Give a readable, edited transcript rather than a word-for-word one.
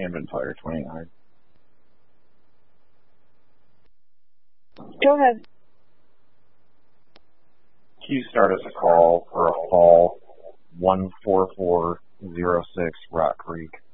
Camden Fire 29. Go ahead. Can you start us a call for a fall 14406 Rock Creek?